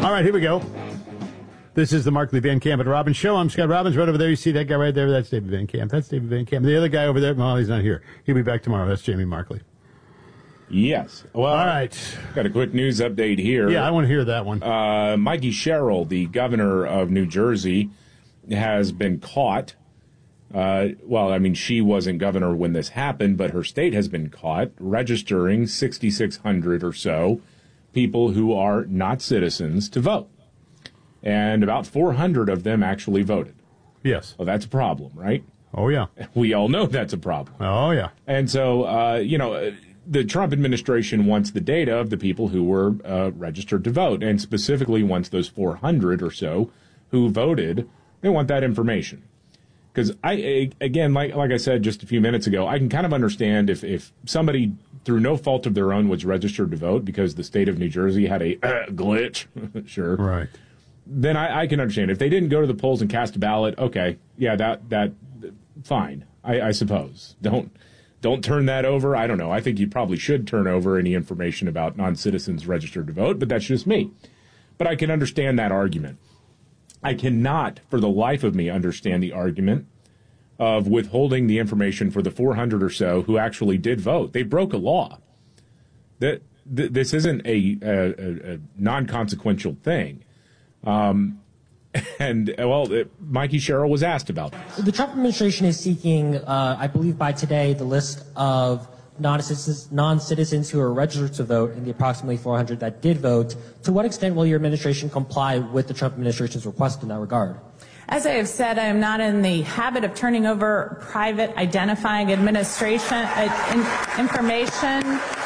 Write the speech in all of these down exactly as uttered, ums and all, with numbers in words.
All right, here we go. This is the Markley, Van Camp, and Robbins Show. I'm Scott Robbins. Right over there, you see that guy right there? That's David Van Camp. That's David Van Camp. The other guy over there, well, he's not here. He'll be back tomorrow. That's Jamie Markley. Yes. Well, all right. Got a quick news update here. Yeah, I want to hear that one. Uh, Mikey Sherrill, the governor of New Jersey, has been caught. Uh, well, I mean, she wasn't governor when this happened, but her state has been caught registering sixty-six hundred or so people who are not citizens to vote. And about four hundred of them actually voted. Yes. Well, that's a problem, right? Oh, yeah. We all know that's a problem. Oh, yeah. And so, uh, you know, the Trump administration wants the data of the people who were uh, registered to vote, and specifically wants those four hundred or so who voted. They want that information. Because, I again, like like I said just a few minutes ago, I can kind of understand if, if somebody, through no fault of their own, was registered to vote because the state of New Jersey had a uh, glitch. Sure. Right. Then I, I can understand. If they didn't go to the polls and cast a ballot, okay, yeah, that, that fine, I, I suppose. Don't... Don't turn that over. I don't know. I think you probably should turn over any information about non-citizens registered to vote, but that's just me. But I can understand that argument. I cannot, for the life of me, understand the argument of withholding the information for the four hundred or so who actually did vote. They broke a law. That th- This isn't a, a, a non-consequential thing. Um And, well, it, Mikey Sherrill was asked about this. The Trump administration is seeking, uh, I believe by today, the list of non-citizens, non-citizens who are registered to vote and the approximately four hundred that did vote. To what extent will your administration comply with the Trump administration's request in that regard? As I have said, I am not in the habit of turning over private identifying administration uh, in, information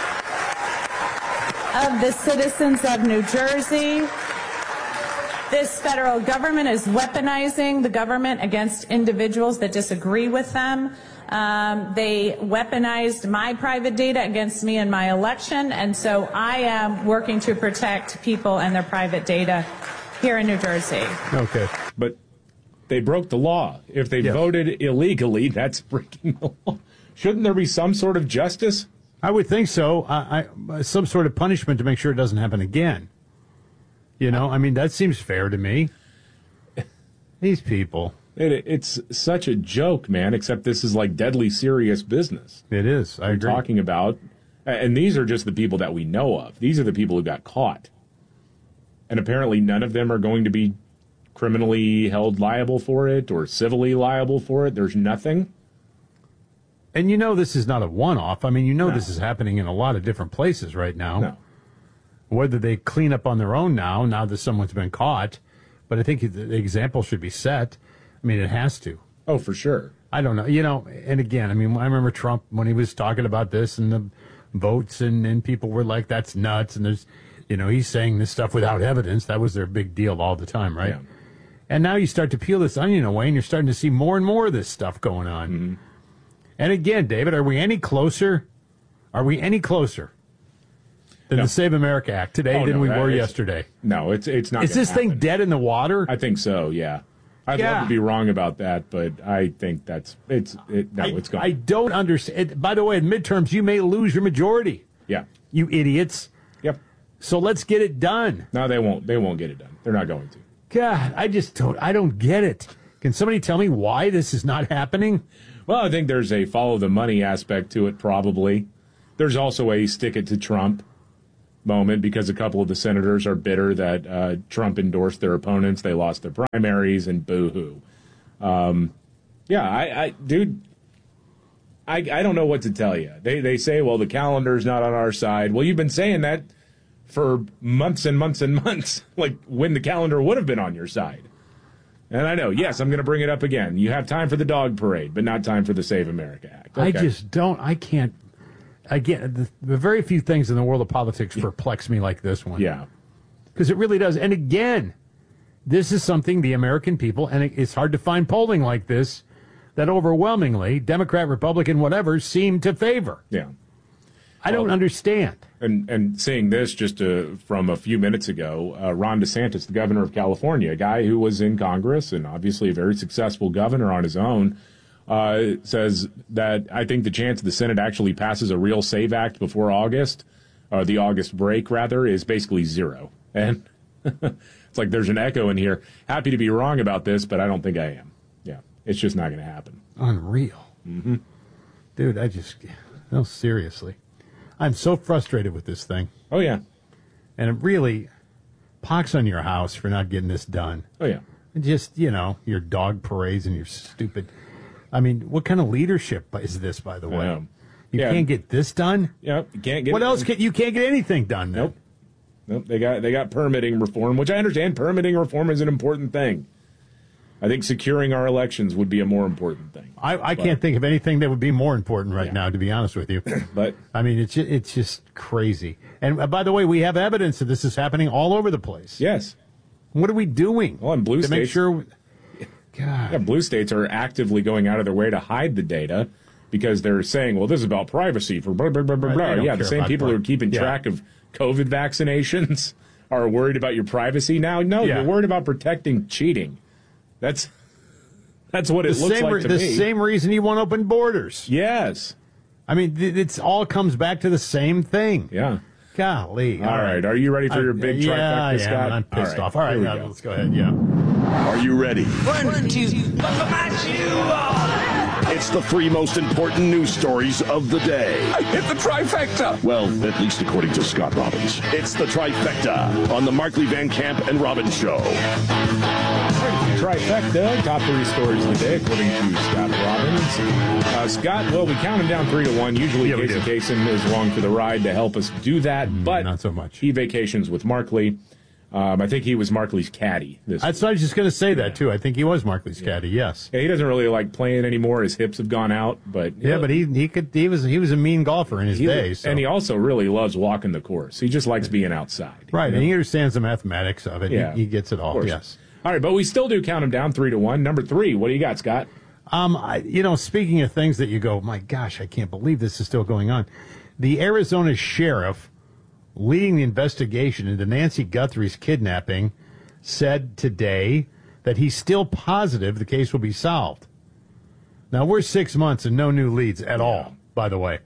of the citizens of New Jersey. This federal government is weaponizing the government against individuals that disagree with them. Um, they weaponized my private data against me in my election, and so I am working to protect people and their private data here in New Jersey. Okay. But they broke the law. If they yes. voted illegally, that's breaking the law. Shouldn't there be some sort of justice? I would think so. I, I, some sort of punishment to make sure it doesn't happen again. You know, I mean, that seems fair to me. These people. It, it's such a joke, man, except this is like deadly serious business. It is. I We're agree. talking about, and these are just the people that we know of. These are the people who got caught. And apparently none of them are going to be criminally held liable for it or civilly liable for it. There's nothing. And you know this is not a one-off. I mean, you know No. this is happening in a lot of different places right now. No. Whether they clean up on their own now, now that someone's been caught. But I think the example should be set. I mean, it has to. Oh, for sure. I don't know. You know, and again, I mean, I remember Trump when he was talking about this and the votes, and, and people were like, that's nuts. And there's, you know, he's saying this stuff without evidence. That was their big deal all the time, right? Yeah. And now you start to peel this onion away, and you're starting to see more and more of this stuff going on. Mm-hmm. And again, David, are we any closer? Are we any closer than no. the Save America Act today oh, than no, we that, were it's, yesterday? No, it's it's not. Is this happen. thing dead in the water? I think so. Yeah, I'd yeah. love to be wrong about that, but I think that's it's it. No, I, it's gone. I don't understand. By the way, in midterms, you may lose your majority. Yeah, you idiots. Yep. So let's get it done. No, they won't. They won't get it done. They're not going to. God, I just don't. I don't get it. Can somebody tell me why this is not happening? Well, I think there's a follow the money aspect to it, probably. There's also a stick it to Trump moment because a couple of the senators are bitter that uh, Trump endorsed their opponents. They lost their primaries and boo-hoo. Um, yeah, I, I dude, I, I don't know what to tell you. They, they say, well, the calendar's not on our side. Well, you've been saying that for months and months and months, like when the calendar would have been on your side. And I know, yes, I'm going to bring it up again. You have time for the dog parade, but not time for the Save America Act. Okay. I just don't. I can't. Again, the, the very few things in the world of politics perplex me like this one. Yeah. Because it really does. And again, this is something the American people, and it, it's hard to find polling like this, that overwhelmingly, Democrat, Republican, whatever, seem to favor. Yeah. I don't well, understand. And and seeing this just uh, from a few minutes ago, uh, Ron DeSantis, the governor of California, a guy who was in Congress and obviously a very successful governor on his own, uh, says that I think the chance the Senate actually passes a real SAVE Act before August, or the August break, rather, is basically zero. And It's like there's an echo in here. Happy to be wrong about this, but I don't think I am. Yeah, it's just not going to happen. Unreal. Mm-hmm. Dude, I just, no, seriously. I'm so frustrated with this thing. Oh, yeah. And it really, pox on your house for not getting this done. Oh, yeah. And just, you know, your dog parades and your stupid, I mean, what kind of leadership is this, by the way? know. You Yeah. can't get this done? Yep, you can't get What it else done. can, you can't get anything done then? Nope. Nope. They got they got permitting reform, which I understand. Permitting reform is an important thing. I think securing our elections would be a more important thing. I, I But- can't think of anything that would be more important right Yeah. now, to be honest with you. But I mean, it's just, it's just crazy. And uh, by the way, we have evidence that this is happening all over the place. yes, What are we doing? Well, in blue to make states- sure. We, God. yeah, blue states are actively going out of their way to hide the data because they're saying, "Well, this is about privacy for blah blah blah blah Right, blah." they don't Yeah, the care same about people who are pri- keeping yeah. track of COVID vaccinations are worried about your privacy now. No, Yeah. you're worried about protecting cheating. That's that's what it The looks same, like re- to the me. same reason you want open borders. Yes. I mean, th- it's all comes back to the same thing. Yeah. Golly. All right. Are you ready for your I- big yeah, trifecta, I am. Scott? I'm pissed All right. off. All right, Here we now, go. let's go ahead. Yeah. Are you ready? One, two, It's the three most important news stories of the day. I hit the trifecta. Well, at least according to Scott Robbins. It's the trifecta on the Markley Van Camp and Robbins Show. Trifecta, top three stories of the day, according to Scott Robbins. Uh, Scott, well, we count him down three to one. Usually, Yeah, we Casey do. Kasem is along for the ride to help us do that, but not so much. He vacations with Markley. Um, I think he was Markley's caddy this That's what I was just going to say that, too. I think he was Markley's caddy, yes. Yeah, he doesn't really like playing anymore. His hips have gone out, but Yeah, but he he could he was he was a mean golfer in his he, day. So. and he also really loves walking the course. He just likes being outside. right, you and know? he understands the mathematics of it. Yeah. He, he gets it Of all. course. Yes. All right, but we still do count him down three to one. Number three, what do you got, Scott? Um, I, you know, speaking of things that you go, my gosh, I can't believe this is still going on. The Arizona sheriff leading the investigation into Nancy Guthrie's kidnapping said today that he's still positive the case will be solved. Now, we're six months and no new leads at all, by the way.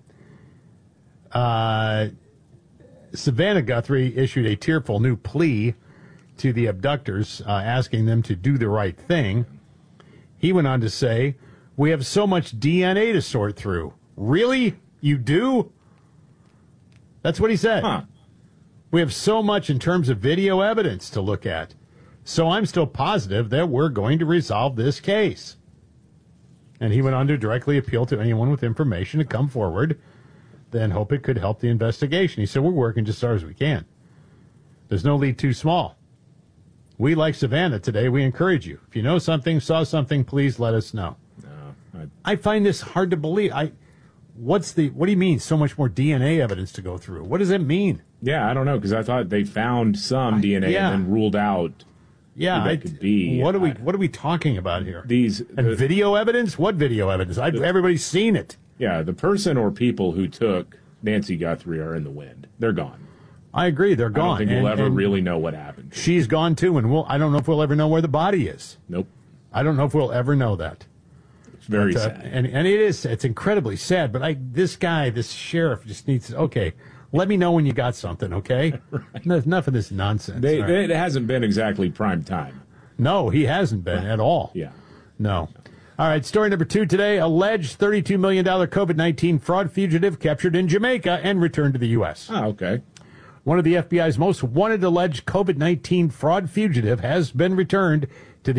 Uh, Savannah Guthrie issued a tearful new plea to the abductors, uh, asking them to do the right thing. He went on to say, "We have so much D N A to sort through." Really? You do? That's what he said. Huh. We have so much in terms of video evidence to look at. So I'm still positive that we're going to resolve this case. And he went on to directly appeal to anyone with information to come forward, then hope it could help the investigation. He said, we're working just as hard as we can. There's no lead too small. We, like Savannah today, we encourage you. If you know something, saw something, please let us know. No, I, I find this hard to believe. I, what's the, what do you mean so much more D N A evidence to go through? What does it mean? yeah, I don't know, because I thought they found some D N A yeah. and then ruled out Yeah, Who that I, could be. What are we, I- what are we talking about here? these. And the- video evidence? What video evidence? I, everybody's seen it. yeah, the person or people who took Nancy Guthrie are in the wind. They're gone. I agree. They're I gone. don't think we'll And- ever and really know what happened. She's gone too, and we'll. I don't know if we'll ever know where the body is. Nope. I don't know if we'll ever know that. It's very But, uh, sad. and and it is. It's incredibly sad. But I, this guy, this sheriff, just needs. Okay, let me know when you got something. Okay, right. Enough of this nonsense. They, All they- right. it hasn't been exactly prime time. No, he hasn't been at all. Yeah. No. All right, story number two today. Alleged thirty-two million dollars COVID nineteen fraud fugitive captured in Jamaica and returned to the U S. Oh, okay. One of the F B I's most wanted alleged COVID nineteen fraud fugitive has been returned